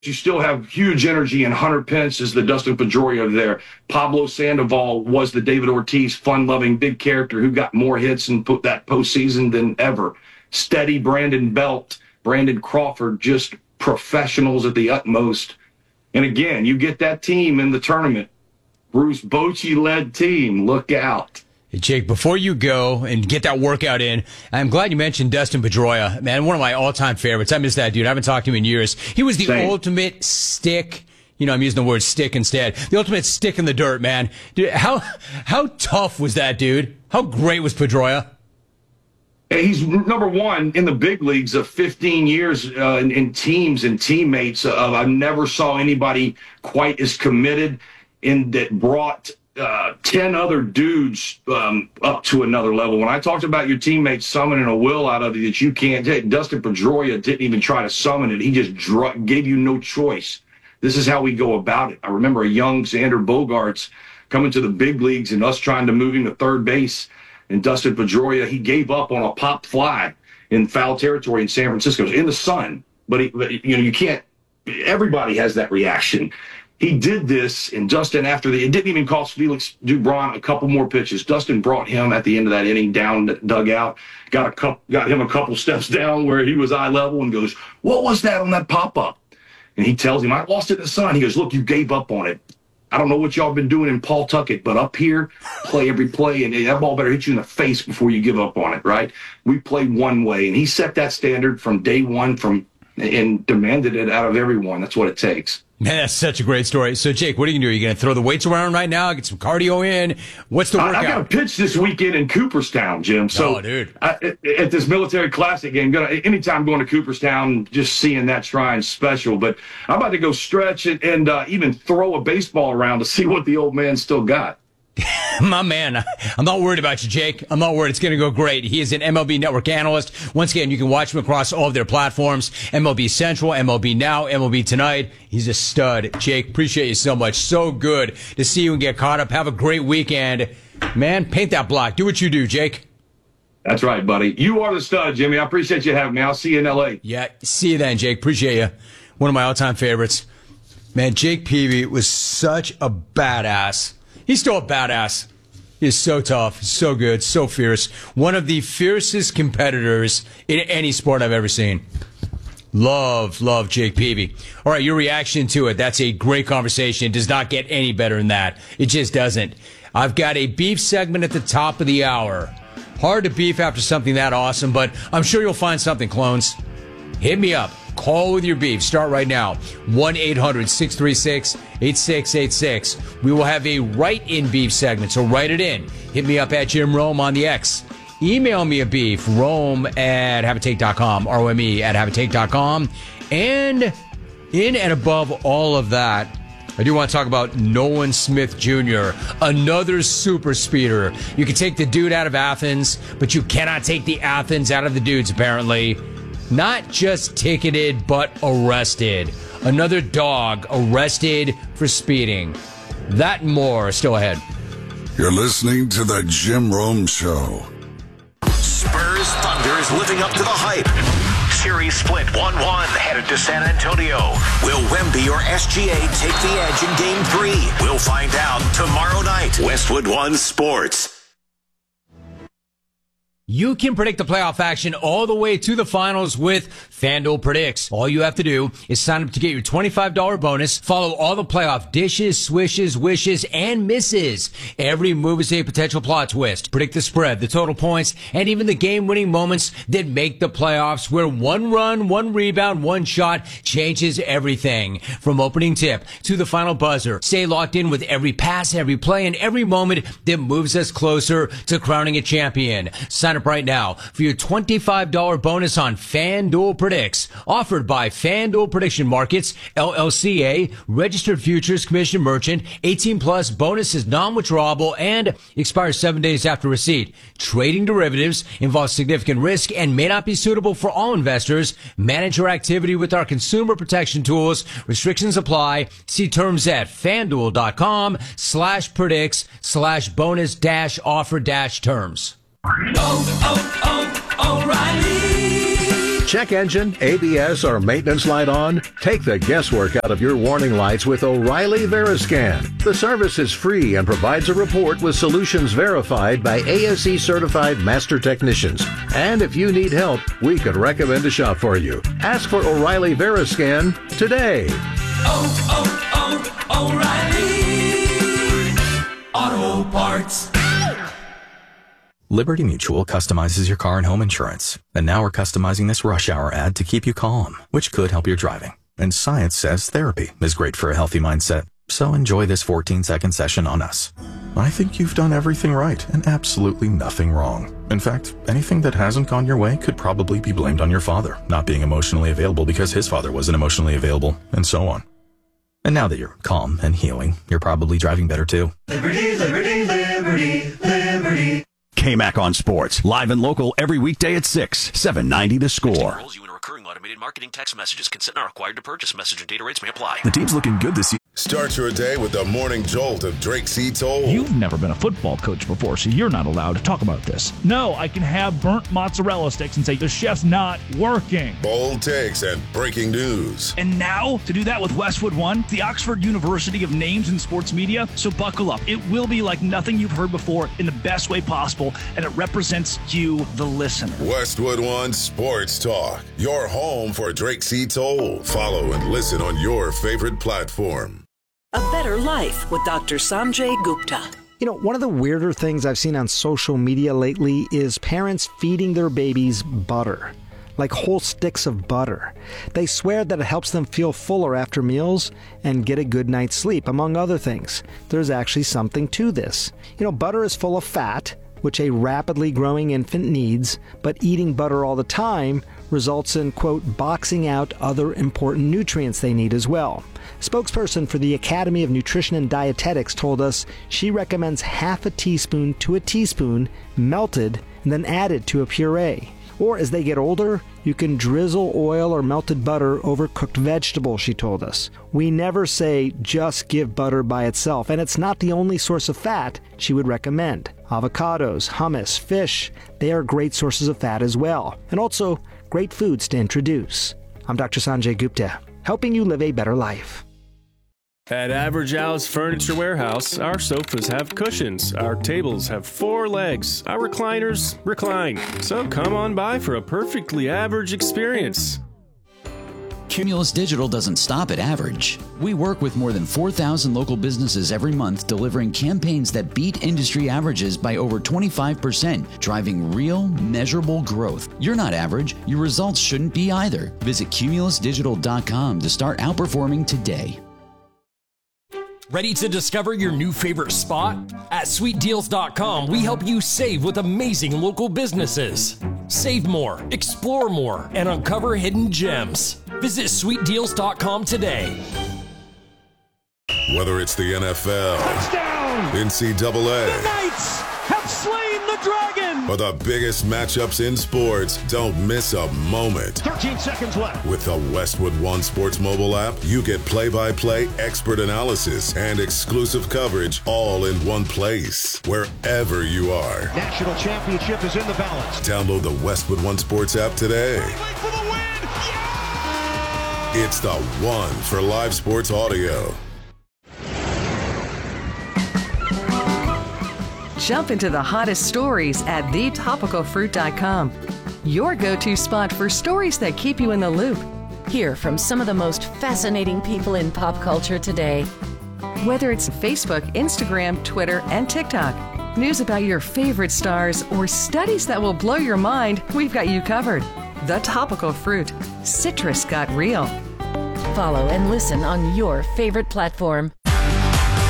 you still have huge energy, and Hunter Pence is the Dustin Pedroia there. Pablo Sandoval was the David Ortiz, fun-loving, big character who got more hits in that postseason than ever. Steady Brandon Belt, Brandon Crawford, just professionals at the utmost. And again, you get that team in the tournament. Bruce Bochy-led team. Look out. Hey, Jake, before you go and get that workout in, I'm glad you mentioned Dustin Pedroia. Man, one of my all-time favorites. I miss that dude. I haven't talked to him in years. He was the ultimate stick. You know, I'm using the word stick instead. The ultimate stick in the dirt, man. Dude, how tough was that dude? How great was Pedroia? He's number one in the big leagues of 15 years in teams and teammates. I never saw anybody quite as committed and that brought 10 other dudes up to another level. When I talked about your teammates summoning a will out of you that you can't take, Dustin Pedroia didn't even try to summon it. He just gave you no choice. This is how we go about it. I remember a young Xander Bogaerts coming to the big leagues and us trying to move him to third base. And Dustin Pedroia, he gave up on a pop fly in foul territory in San Francisco, in the sun. But you can't. Everybody has that reaction. He did this, and Dustin, it didn't even cost Felix Dubron a couple more pitches. Dustin brought him at the end of that inning down the dugout, got him a couple steps down where he was eye level, and goes, "What was that on that pop up?" And he tells him, "I lost it in the sun." He goes, "Look, you gave up on it. I don't know what y'all been doing in Pawtucket, but up here, play every play, and that ball better hit you in the face before you give up on it, right?" We play one way, and he set that standard from day one and demanded it out of everyone. That's what it takes. Man, that's such a gret story. So, Jake, what are you going to do? Are you going to throw the weights around right now, get some cardio in? What's the workout? I got a pitch this weekend in Cooperstown, Jim. So, dude. At this military classic game, anytime going to Cooperstown, just seeing that shrine special. But I'm about to go stretch it and even throw a baseball around to see what the old man still got. My man, I'm not worried about you, Jake. I'm not worried. It's going to go great. He is an MLB Network analyst. Once again, you can watch him across all of their platforms. MLB Central, MLB Now, MLB Tonight. He's a stud. Jake, appreciate you so much. So good to see you and get caught up. Have a great weekend. Man, paint that block. Do what you do, Jake. That's right, buddy. You are the stud, Jimmy. I appreciate you having me. I'll see you in L.A. Yeah, see you then, Jake. Appreciate you. One of my all-time favorites. Man, Jake Peavy was such a badass. He's still a badass. He's so tough, so good, so fierce. One of the fiercest competitors in any sport I've ever seen. Love Jake Peavy. All right, your reaction to it. That's a great conversation. It does not get any better than that. It just doesn't. I've got a beef segment at the top of the hour. Hard to beef after something that awesome, but I'm sure you'll find something, clones. Hit me up. Call with your beef. Start right now. 1-800-636-8686. We will have a write-in beef segment, so write it in. Hit me up at Jim Rome on the X. Email me a beef, rome@haveatake.com, ROME@haveatake.com. And in and above all of that, I do want to talk about Nolan Smith Jr., another super speeder. You can take the dude out of Athens, but you cannot take the Athens out of the dudes, apparently. Not just ticketed, but arrested. Another dog arrested for speeding. That and more still ahead. You're listening to The Jim Rome Show. Spurs Thunder is living up to the hype. Series split 1-1 headed to San Antonio. Will Wemby or SGA take the edge in Game 3? We'll find out tomorrow night. Westwood One Sports. You can predict the playoff action all the way to the finals with FanDuel Predicts. All you have to do is sign up to get your $25 bonus. Follow all the playoff dishes, swishes, wishes, and misses. Every move is a potential plot twist. Predict the spread, the total points, and even the game-winning moments that make the playoffs, where one run, one rebound, one shot changes everything. From opening tip to the final buzzer, stay locked in with every pass, every play, and every moment that moves us closer to crowning a champion. Sign up right now for your $25 bonus on FanDuel Predicts, offered by FanDuel Prediction Markets, LLCA, registered futures commission merchant. 18 plus, bonus is non-withdrawable and expires 7 days after receipt. Trading derivatives involves significant risk and may not be suitable for all investors. Manage your activity with our consumer protection tools. Restrictions apply. See terms at FanDuel.com/predicts/bonus-offer-terms. O'Reilly. check engine, ABS, or maintenance light on? Take the guesswork out of your warning lights with O'Reilly Veriscan. The service is free and provides a report with solutions verified by ASE certified master technicians. And if you need help, we could recommend a shop for you. Ask for O'Reilly Veriscan today. O'Reilly Auto Parts. Liberty Mutual customizes your car and home insurance. And now we're customizing this rush hour ad to keep you calm, which could help your driving. And science says therapy is great for a healthy mindset. So enjoy this 14-second session on us. I think you've done everything right and absolutely nothing wrong. In fact, anything that hasn't gone your way could probably be blamed on your father not being emotionally available because his father wasn't emotionally available, and so on. And now that you're calm and healing, you're probably driving better too. Liberty, liberty, liberty, liberty. KMAC on Sports, live and local every weekday at 6, 790 The Score. Enrolls you in a recurring automated marketing text messages. Consent not required to purchase. Message and data rates may apply. The team's looking good this year. Start your day with the morning jolt of Drake C. Toll. You've never been a football coach before, so you're not allowed to talk about this. No, I can have burnt mozzarella sticks and say, the chef's not working. Bold takes and breaking news. And now, to do that with Westwood One, the Oxford University of Names in Sports Media, so buckle up. It will be like nothing you've heard before in the best way possible, and it represents you, the listener. Westwood One Sports Talk, your home for Drake C. Toll. Follow and listen on your favorite platform. A Better Life with Dr. Sanjay Gupta. You know, one of the weirder things I've seen on social media lately is parents feeding their babies butter, like whole sticks of butter. They swear that it helps them feel fuller after meals and get a good night's sleep, among other things. There's actually something to this. You know, butter is full of fat, which a rapidly growing infant needs, but eating butter all the time results in, quote, boxing out other important nutrients they need as well. Spokesperson for the Academy of Nutrition and Dietetics told us she recommends half a teaspoon to a teaspoon melted and then added to a puree. Or as they get older, you can drizzle oil or melted butter over cooked vegetables, she told us. We never say just give butter by itself, and it's not the only source of fat she would recommend. Avocados, hummus, fish, they are great sources of fat as well, and also great foods to introduce. I'm Dr. Sanjay Gupta, helping you live a better life. At Average Al's Furniture Warehouse, our sofas have cushions, our tables have 4 legs, our recliners recline. So come on by for a perfectly average experience. Cumulus Digital doesn't stop at average. We work with more than 4,000 local businesses every month, delivering campaigns that beat industry averages by over 25%, driving real, measurable growth. You're not average. Your results shouldn't be either. Visit cumulusdigital.com to start outperforming today. Ready to discover your new favorite spot? At SweetDeals.com, we help you save with amazing local businesses. Save more, explore more, and uncover hidden gems. Visit SweetDeals.com today. Whether it's the NFL, Touchdown! NCAA, the Knights have slain the dragon! or the biggest matchups in sports, don't miss a moment. 13 seconds left. With the Westwood One Sports mobile app, you get play-by-play expert analysis and exclusive coverage all in one place, wherever you are. National championship is in the balance. Download the Westwood One Sports app today. For the win! Yeah! It's the one for live sports audio. Jump into the hottest stories at thetopicalfruit.com. Your go-to spot for stories that keep you in the loop. Hear from some of the most fascinating people in pop culture today. Whether it's Facebook, Instagram, Twitter, and TikTok, news about your favorite stars, or studies that will blow your mind, we've got you covered. The Topical Fruit. Citrus got real. Follow and listen on your favorite platform.